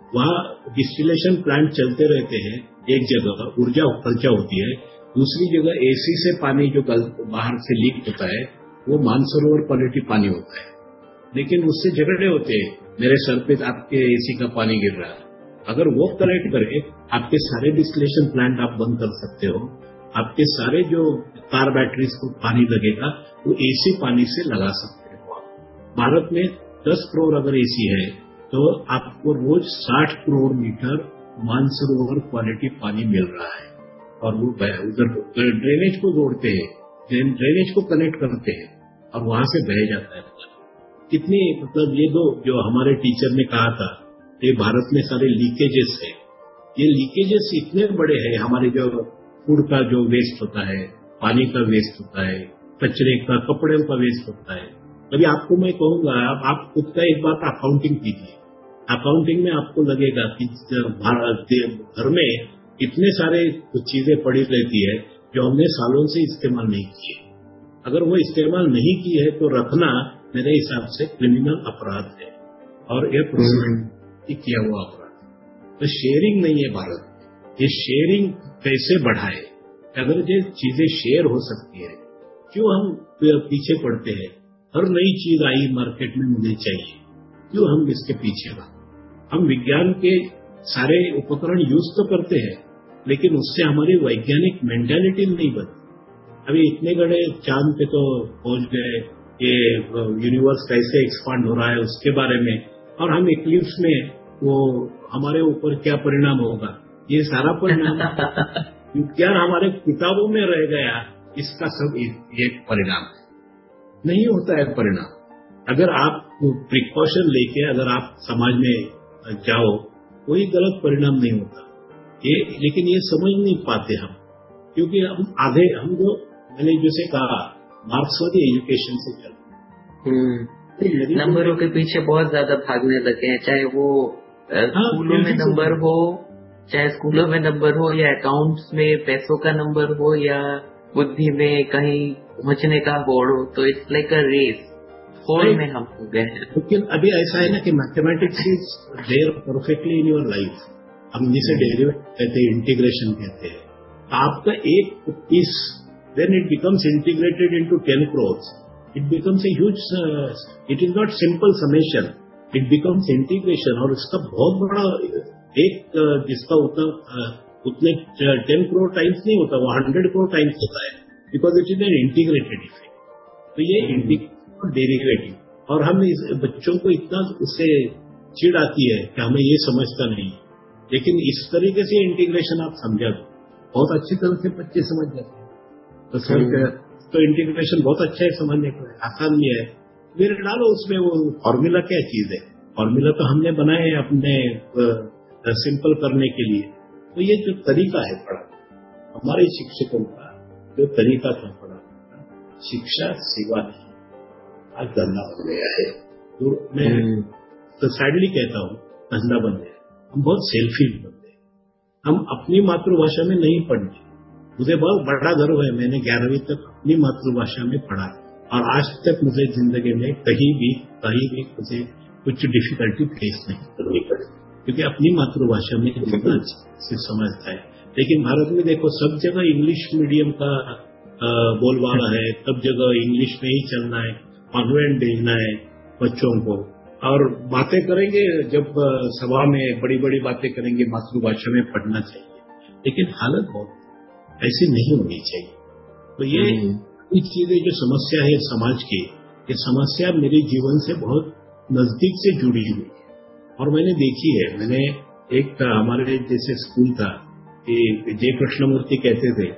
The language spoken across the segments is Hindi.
वहाँ डिस्टिलेशन प्लांट चलते रहते हैं, एक जगह ऊर्जा खर्चा होती है, दूसरी जगह एसी से पानी जो बाहर से लीक होता है वो मानसरोवर क्वालिटी पानी होता है, लेकिन उससे झगड़े होते हैं, मेरे सर पे आपके एसी का पानी गिर रहा है। अगर वो करेक्ट करे, आपके सारे डिस्टिलेशन प्लांट आप बंद कर सकते हो, आपके सारे जो कार बैटरीज को पानी लगेगा वो एसी पानी से लगा सकते हो आप। भारत में 10 करोड़ अगर एसी है तो आपको रोज 60 करोड़ लीटर मानसरोवर क्वालिटी पानी मिल रहा है, और वो उधर ड्रेनेज को जोड़ते हैं, ड्रेनेज को कनेक्ट करते हैं और वहां से बह जाता है पानी। कितनी मतलब ये दो जो हमारे टीचर ने कहा था, ये भारत में सारे लीकेजेस है, ये लीकेजेस इतने बड़े हैं, हमारे जो फूड का जो वेस्ट होता है, पानी का वेस्ट होता है, कचरे का, कपड़े का वेस्ट होता है। अभी आपको मैं कहूंगा, आप खुद का एक बार अकाउंटिंग कीजिए, अकाउंटिंग में आपको लगेगा कि घर में इतने सारे चीजें पड़ी रहती है जो हमने सालों से इस्तेमाल नहीं की है। अगर वो इस्तेमाल नहीं की है तो रखना मेरे हिसाब से क्रिमिनल अपराध है, और ये प्रोसीजर किया हुआ अपराध। तो शेयरिंग नहीं है भारत में, ये शेयरिंग कैसे बढ़ाए? अगर ये चीजें शेयर हो सकती है, क्यों हम पीछे पड़ते हैं? हर नई चीज आई मार्केट में मुझे चाहिए, क्यों हम इसके पीछे हैं? हम विज्ञान के सारे उपकरण यूज तो करते हैं, लेकिन उससे हमारी वैज्ञानिक मेंटालिटी नहीं बनती। अभी इतने बड़े चांद पे तो पहुंच गए, ये यूनिवर्स कैसे एक्सपांड हो रहा है उसके बारे में, और हम इक्लिप्स में वो हमारे ऊपर क्या परिणाम होगा, ये सारा परिणाम विज्ञान हमारे किताबों में रह गया, इसका सब एक परिणाम है। नहीं होता है परिणाम। अगर आप प्रिकॉशन लेके अगर आप समाज में जाओ, कोई गलत परिणाम नहीं होता। लेकिन ये समझ नहीं पाते हम, क्योंकि हम जो मैंने जैसे कहा मार्क्सवादी एजुकेशन से चलते हैं, नंबरों के पीछे बहुत ज्यादा भागने लगे हैं, चाहे वो स्कूलों में नंबर हो, चाहे स्कूलों में नंबर हो, या अकाउंट्स में पैसों का नंबर हो, या बुद्धि में कहीं पहुंचने का होड़ हो। तो इट्स लाइक अ रेस, होड़ में हम हो गए हैं। लेकिन अभी ऐसा है ना कि mathematics is there perfectly in your life. हम जिसे डेरिवेटिव कहते हैं, इंटीग्रेशन कहते हैं, आपका एक piece when it becomes integrated into 10 crores, it becomes a huge, it is not simple summation, it becomes integration, और इसका बहुत बड़ा एक जिसका उतने 10 करोड़ टाइम्स नहीं होता, वो 100 करोड़ टाइम्स होता है, because it is an integrated effect. तो ये इंटीग्रेशन और डेरिवेटिव, और हम इस बच्चों को इतना उससे चिढ़ आती है कि हमें ये समझता नहीं, लेकिन इस तरीके से इंटीग्रेशन आप समझा दो, बहुत अच्छी तरह से बच्चे समझ जाते हैं। तो सर तो इंटीग्रेशन बहुत अच्छा है, समझने को आसान भी है, फिर डालो उसमें वो फॉर्मूला क्या चीज है, फॉर्मूला तो हमने बनाए अपने सिंपल करने के लिए। तो ये जो तरीका है पढ़ाने, हमारे शिक्षकों का जो तरीका था पढ़ाने का, शिक्षा सेवा नहीं, आज धंधा हो गया है। तो मैं तो सैडली कहता हूँ धंधा बन गया, हम बहुत सेल्फिश बन गए, हम अपनी मातृभाषा में नहीं पढ़ते। मुझे बहुत बड़ा गर्व है, मैंने 11वीं तक अपनी मातृभाषा में पढ़ा, और आज तक मुझे जिंदगी में कहीं भी मुझे कुछ डिफिकल्टी फेस नहीं करनी पड़ी, क्योंकि अपनी मातृभाषा में जितना से समझता है। लेकिन भारत में देखो, सब जगह इंग्लिश मीडियम का बोलबाला है, सब जगह इंग्लिश में ही चलना है, कॉन्वेंट भेजना है बच्चों को, और बातें करेंगे जब सभा में बड़ी बड़ी बातें करेंगे मातृभाषा में पढ़ना चाहिए, लेकिन हालत बहुत ऐसी नहीं होनी चाहिए। तो ये चीजें जो समस्या है समाज की, ये समस्या मेरे जीवन से बहुत नजदीक से जुड़ी हुई है, और मैंने देखी है। मैंने एक हमारे जैसे स्कूल था, जय कृष्णमूर्ति कहते थे,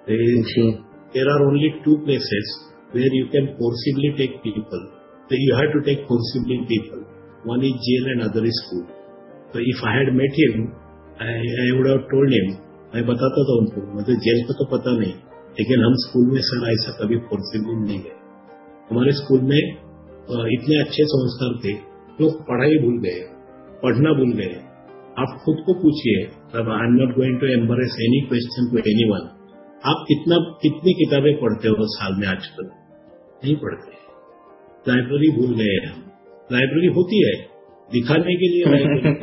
there are only 2 places where you can forcibly take people, so you have to take forcibly people, one is jail and other is school. So if I had met him, I would have told him, मैं बताता था उनको, मुझे जेल का तो पता नहीं, लेकिन हम स्कूल में सर ऐसा कभी फोर्सिबली नहीं गए। हमारे स्कूल में इतने अच्छे संस्कार थे, लोग पढ़ाई भूल गए, पढ़ना भूल गए। आप खुद को पूछिए, I am not going to embrace any question to anyone, आप कितनी किताबें पढ़ते हो साल में आजकल? नहीं पढ़ते। लाइब्रेरी भूल गए हम। लाइब्रेरी होती है दिखाने के लिए, लाइब्रेरी